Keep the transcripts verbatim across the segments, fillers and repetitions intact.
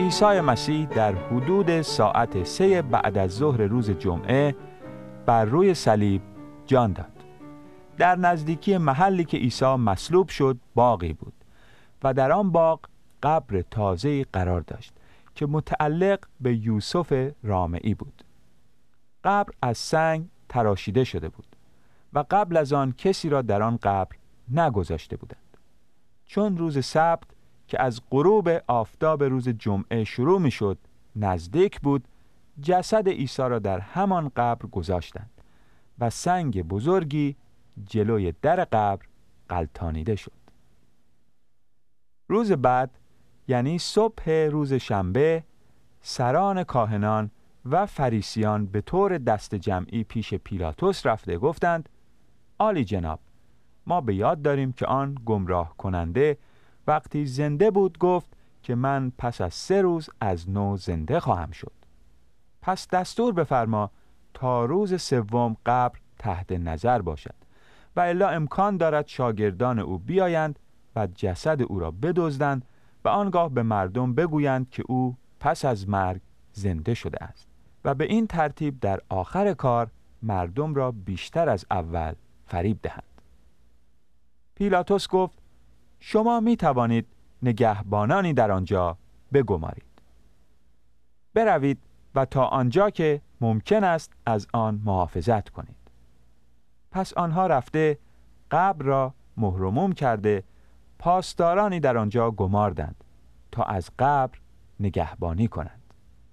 عیسی مسیح در حدود ساعت سه بعد از ظهر روز جمعه بر روی صلیب جان داد. در نزدیکی محلی که عیسی مصلوب شد باغی بود و در آن باغ قبر تازه‌ای قرار داشت که متعلق به یوسف رامعی بود. قبر از سنگ تراشیده شده بود و قبل از آن کسی را در آن قبر نگذاشته بودند. چون روز سبت که از غروب آفتاب روز جمعه شروع می شد نزدیک بود، جسد عیسی را در همان قبر گذاشتند و سنگ بزرگی جلوی در قبر غلتانیده شد. روز بعد، یعنی صبح روز شنبه، سران کاهنان و فریسیان به طور دست جمعی پیش پیلاطس رفته گفتند: عالی جناب، ما به یاد داریم که آن گمراه کننده وقتی زنده بود گفت که من پس از سه روز از نو زنده خواهم شد. پس دستور بفرما تا روز سوم قبر تحت نظر باشد و الا امکان دارد شاگردان او بیایند و جسد او را بدزدند و آنگاه به مردم بگویند که او پس از مرگ زنده شده است و به این ترتیب در آخر کار مردم را بیشتر از اول فریب دهند. پیلاطس گفت: شما می توانید نگهبانانی در آنجا بگمارید. بروید و تا آنجا که ممکن است از آن محافظت کنید. پس آنها رفته قبر را مهر و موم کرده پاسدارانی در آنجا گماردند تا از قبر نگهبانی کنند.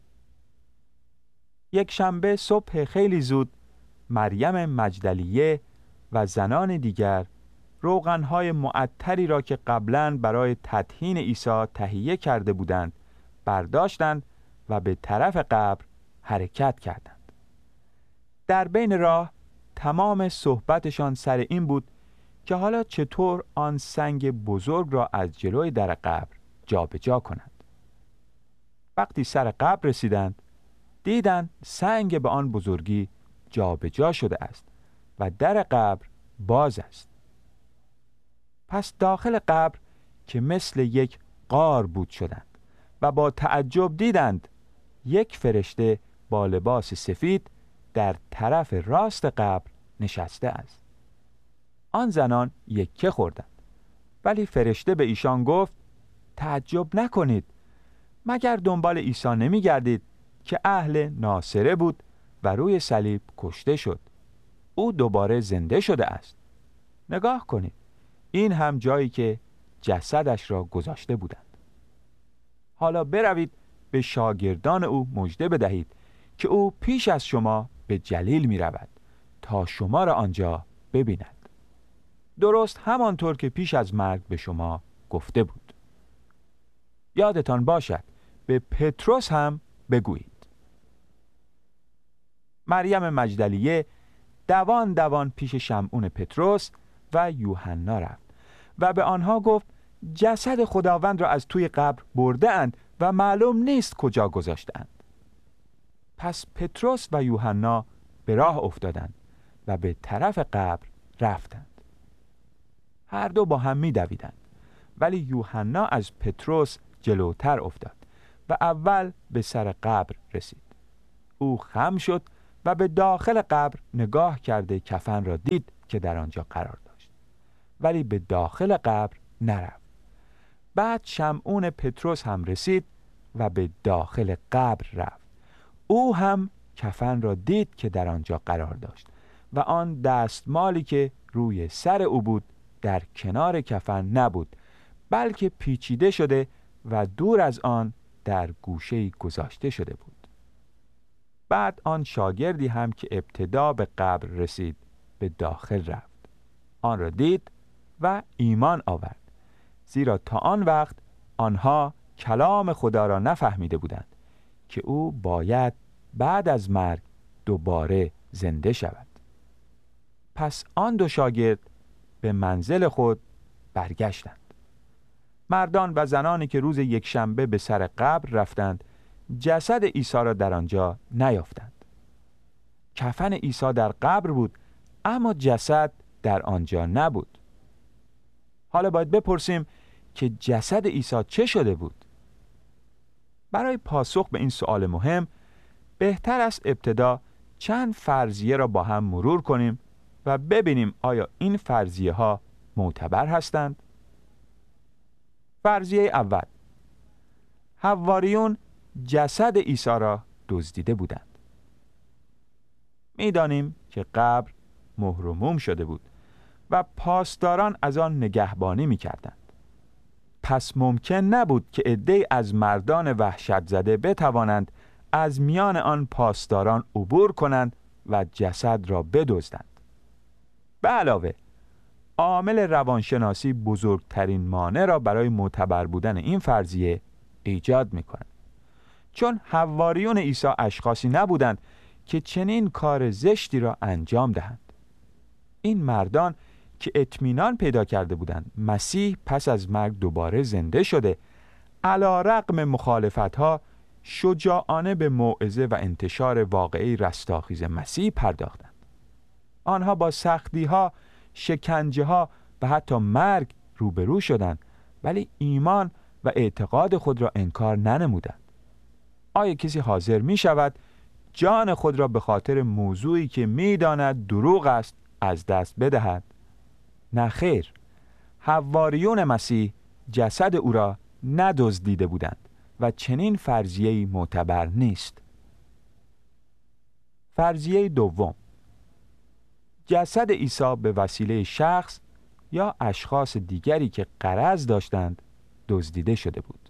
یک شنبه صبح خیلی زود مریم مجدلیه و زنان دیگر روغنهای معطری را که قبلاً برای تدهین عیسی تهیه کرده بودند برداشتند و به طرف قبر حرکت کردند. در بین راه تمام صحبتشان سر این بود که حالا چطور آن سنگ بزرگ را از جلوی در قبر جابجا کنند. وقتی سر قبر رسیدند دیدند سنگ به آن بزرگی جابجا شده است و در قبر باز است. پس داخل قبر که مثل یک غار بود شدند و با تعجب دیدند یک فرشته با لباس سفید در طرف راست قبر نشسته است. آن زنان یکه خوردند، ولی فرشته به ایشان گفت: تعجب نکنید، مگر دنبال عیسی نمی گردید که اهل ناصره بود و روی صلیب کشته شد؟ او دوباره زنده شده است. نگاه کنید، این هم جایی که جسدش را گذاشته بودند. حالا بروید به شاگردان او مژده بدهید که او پیش از شما به جلیل می رود تا شما را آنجا ببیند، درست همانطور که پیش از مرگ به شما گفته بود. یادتان باشد به پتروس هم بگویید. مریم مجدلیه دوان دوان پیش شمعون پتروس و یوحنا رفت و به آنها گفت: جسد خداوند را از توی قبر برده اند و معلوم نیست کجا گذاشتند. پس پتروس و یوحنا به راه افتادند و به طرف قبر رفتند. هر دو با هم می دویدند، ولی یوحنا از پتروس جلوتر افتاد و اول به سر قبر رسید. او خم شد و به داخل قبر نگاه کرده کفن را دید که در آنجا قرار داشت، ولی به داخل قبر نرفت. بعد شمعون پتروس هم رسید و به داخل قبر رفت. او هم کفن را دید که در آنجا قرار داشت و آن دستمالی که روی سر او بود در کنار کفن نبود، بلکه پیچیده شده و دور از آن در گوشه‌ای گذاشته شده بود. بعد آن شاگردی هم که ابتدا به قبر رسید به داخل رفت، آن را دید و ایمان آورد، زیرا تا آن وقت آنها کلام خدا را نفهمیده بودند که او باید بعد از مرگ دوباره زنده شود. پس آن دو شاگرد به منزل خود برگشتند. مردان و زنانی که روز یکشنبه به سر قبر رفتند جسد عیسی را در آنجا نیافتند. کفن عیسی در قبر بود اما جسد در آنجا نبود. حالا باید بپرسیم که جسد عیسی چه شده بود؟ برای پاسخ به این سوال مهم بهتر است ابتدا چند فرضیه را با هم مرور کنیم و ببینیم آیا این فرضیه ها معتبر هستند؟ فرضیه اول: حواریون جسد عیسی را دزدیده بودند. می‌دانیم که قبر مهر و موم شده بود و پاسداران از آن نگهبانی می‌کردند. پس ممکن نبود که عده‌ای از مردان وحشت زده بتوانند از میان آن پاسداران عبور کنند و جسد را بدزدند. به علاوه عامل روانشناسی بزرگترین مانع را برای معتبر بودن این فرضیه ایجاد می‌کند، چون حواریون عیسی اشخاصی نبودند که چنین کار زشتی را انجام دهند. این مردان که اطمینان پیدا کرده بودند مسیح پس از مرگ دوباره زنده شده، علی رغم مخالفت‌ها شجاعانه به موعظه و انتشار واقعی رستاخیز مسیح پرداختند. آنها با سختی‌ها، شکنجه‌ها و حتی مرگ روبرو شدند، ولی ایمان و اعتقاد خود را انکار ننمودند. آیا کسی حاضر می شود جان خود را به خاطر موضوعی که می داند دروغ است از دست بدهد؟ نه خیر. حواریون مسیح جسد او را ندزدیده بودند و چنین فرضیه‌ای معتبر نیست. فرضیه دوم: جسد عیسی به وسیله شخص یا اشخاص دیگری که غرض داشتند دزدیده شده بود.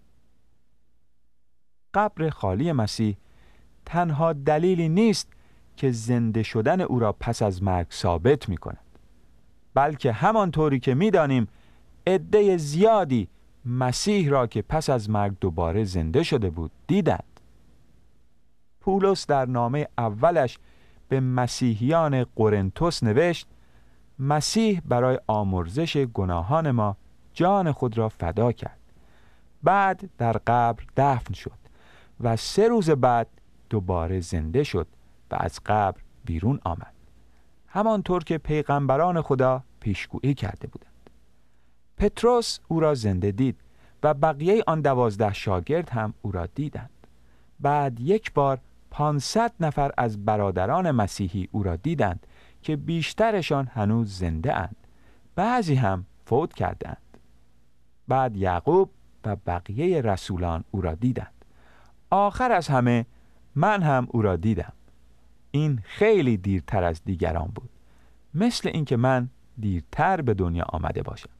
قبر خالی مسیح تنها دلیلی نیست که زنده شدن او را پس از مرگ ثابت می کند، بلکه همانطوری که می دانیم عده زیادی مسیح را که پس از مرگ دوباره زنده شده بود دیدند. پولس در نامه اولش به مسیحیان قرنتس نوشت: مسیح برای آمرزش گناهان ما جان خود را فدا کرد، بعد در قبر دفن شد و سه روز بعد دوباره زنده شد و از قبر بیرون آمد، همانطور که پیغمبران خدا پیشگویی کرده بودند. پتروس او را زنده دید و بقیه آن دوازده شاگرد هم او را دیدند. بعد یک بار پانصد نفر از برادران مسیحی او را دیدند که بیشترشان هنوز زنده اند، بعضی هم فوت کردند. بعد یعقوب و بقیه رسولان او را دیدند. آخر از همه من هم او را دیدم. این خیلی دیرتر از دیگران بود، مثل اینکه من دیرتر به دنیا آمده باشم.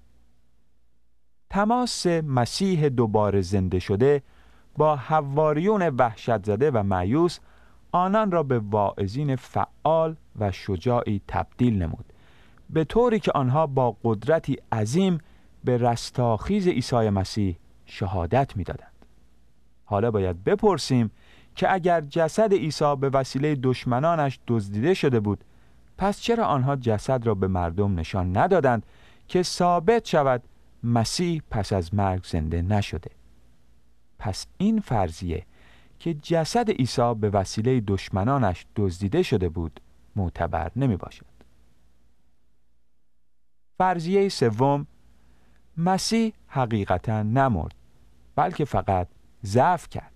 تماس مسیح دوباره زنده شده با حواریون وحشت زده و مایوس آنان را به واعظین فعال و شجاعی تبدیل نمود، به طوری که آنها با قدرتی عظیم به رستاخیز عیسی مسیح شهادت می‌دادند. حالا باید بپرسیم که اگر جسد عیسی به وسیله دشمنانش دزدیده شده بود، پس چرا آنها جسد را به مردم نشان ندادند که ثابت شود مسیح پس از مرگ زنده نشده؟ پس این فرضیه که جسد عیسی به وسیله دشمنانش دزدیده شده بود معتبر نمی باشد. فرضیه سوم: مسیح حقیقتا نمرد، بلکه فقط ضعف کرد.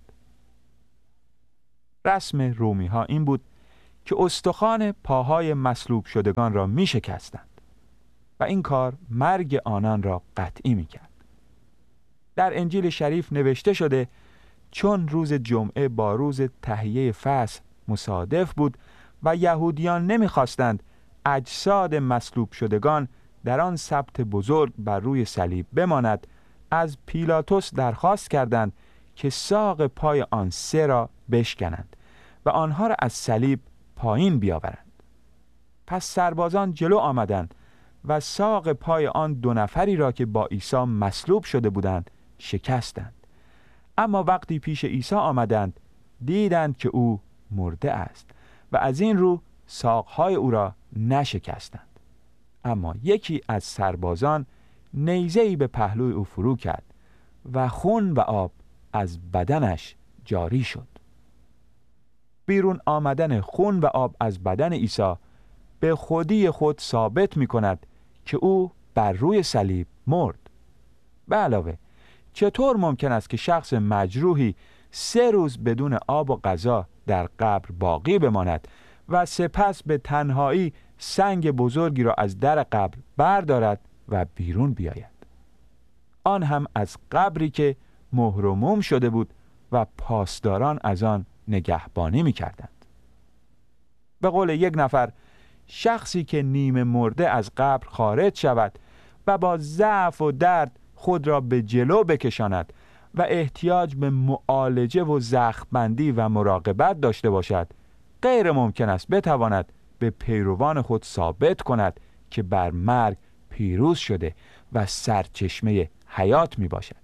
رسم رومی ها این بود که استخوان پاهای مصلوب شدگان را می شکستند و این کار مرگ آنان را قطعی می کرد. در انجیل شریف نوشته شده چون روز جمعه با روز تهیه فصح مصادف بود و یهودیان نمی خواستند اجساد مصلوب شدگان در آن سبت بزرگ بر روی صلیب بماند، از پیلاطس درخواست کردند که ساق پای آن سه را بشکنند و آنها را از صلیب پایین بیاورند. پس سربازان جلو آمدند و ساق پای آن دو نفری را که با عیسی مصلوب شده بودند شکستند. اما وقتی پیش عیسی آمدند دیدند که او مرده است و از این رو ساقهای او را نشکستند. اما یکی از سربازان نیزه‌ای به پهلوی او فرو کرد و خون و آب از بدنش جاری شد. بیرون آمدن خون و آب از بدن عیسی به خودی خود ثابت می کند که او بر روی صلیب مرد. به علاوه چطور ممکن است که شخص مجروحی سه روز بدون آب و غذا در قبر باقی بماند و سپس به تنهایی سنگ بزرگی را از در قبر بردارد و بیرون بیاید؟ آن هم از قبری که مهر و موم شده بود و پاسداران از آن نگهبانی می‌کردند. به قول یک نفر، شخصی که نیمه مرده از قبر خارج شود و با ضعف و درد خود را به جلو بکشاند و احتیاج به معالجه و زخم‌بندی و مراقبت داشته باشد، غیر ممکن است بتواند به پیروان خود ثابت کند که بر مرگ پیروز شده و سرچشمه حیات می باشد.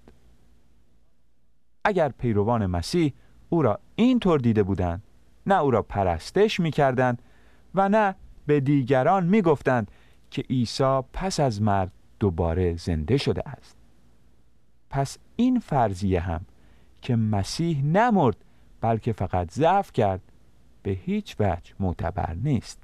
اگر پیروان مسیح او را اینطور دیده بودند، نه او را پرستش می کردند و نه به دیگران می گفتند که عیسی پس از مرگ دوباره زنده شده است. پس این فرضیه هم که مسیح نمرد بلکه فقط ضعف کرد به هیچ وجه معتبر نیست.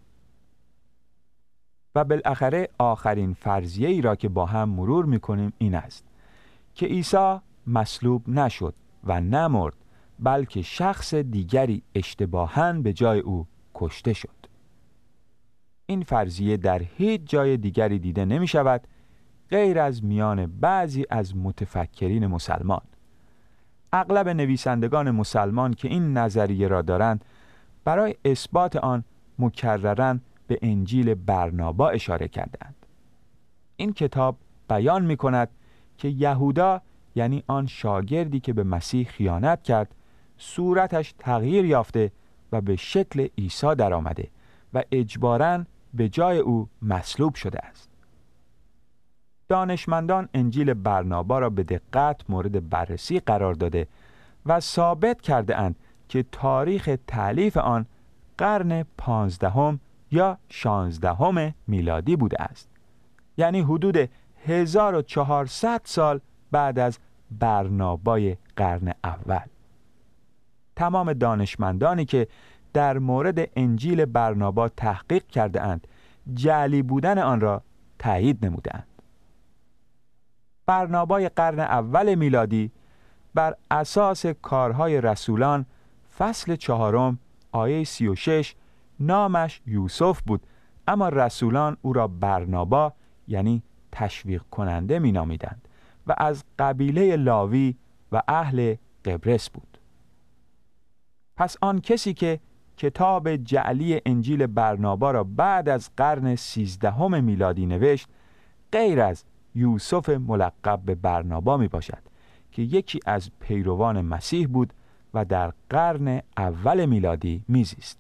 و بالاخره آخرین فرضیه ای را که با هم مرور می کنیم این است که عیسی مصلوب نشد و نمرد بلکه شخص دیگری اشتباهاً به جای او کشته شد. این فرضیه در هیچ جای دیگری دیده نمی شود غیر از میان بعضی از متفکرین مسلمان. اغلب نویسندگان مسلمان که این نظریه را دارند برای اثبات آن مکرراً به انجیل برنابا اشاره کردند. این کتاب بیان می کند که یهودا، یعنی آن شاگردی که به مسیح خیانت کرد، صورتش تغییر یافته و به شکل عیسی در آمده و اجباراً به جای او مصلوب شده است. دانشمندان انجیل برنابا را به دقت مورد بررسی قرار داده و ثابت کرده اند که تاریخ تألیف آن قرن پانزدهم یا شانزدهم میلادی بوده است، یعنی حدود هزار و چهارصد سال بعد از برنابای قرن اول. تمام دانشمندانی که در مورد انجیل برنابا تحقیق کرده اند جعلی بودن آن را تایید نموده اند. برنابای قرن اول میلادی بر اساس کارهای رسولان فصل چهارم آیه سی و شش نامش یوسف بود، اما رسولان او را برنابا یعنی تشویق کننده می نامیدند و از قبیله لاوی و اهل قبرس بود. پس آن کسی که کتاب جعلی انجیل برنابا را بعد از قرن سیزدهم میلادی نوشت غیر از یوسف ملقب به برنابا می باشد که یکی از پیروان مسیح بود و در قرن اول میلادی میزیست.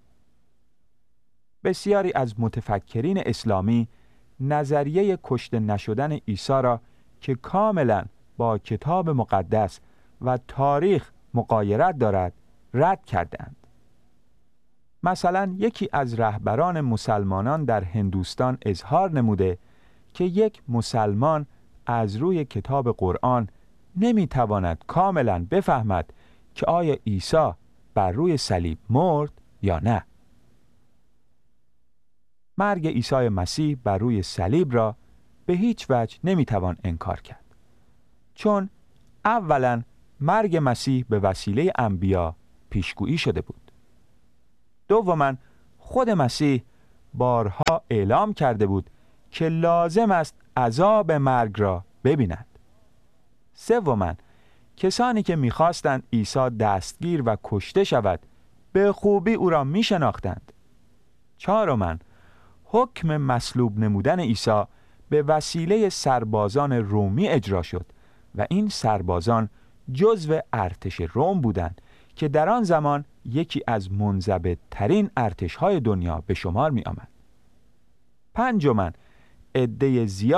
بسیاری از متفکرین اسلامی نظریه کشته نشدن عیسی را که کاملا با کتاب مقدس و تاریخ مغایرت دارد رد کردند. مثلا یکی از رهبران مسلمانان در هندوستان اظهار نموده که یک مسلمان از روی کتاب قرآن نمیتواند کاملا بفهمد که آیا عیسی بر روی صلیب مرد یا نه. مرگ عیسی مسیح بر روی صلیب را به هیچ وجه نمیتوان انکار کرد، چون اولا مرگ مسیح به وسیله انبیا پیشگویی شده بود. دوما خود مسیح بارها اعلام کرده بود که لازم است عذاب مرگ را ببیند. سوما کسانی که می‌خواستند عیسی دستگیر و کشته شود به خوبی او را می‌شناختند. چهارما حکم مصلوب نمودن عیسی به وسیله سربازان رومی اجرا شد و این سربازان جزو ارتش روم بودند که در آن زمان یکی از منضبط‌ترین ارتش‌های دنیا به شمار می آمد. پنجما عده زیاد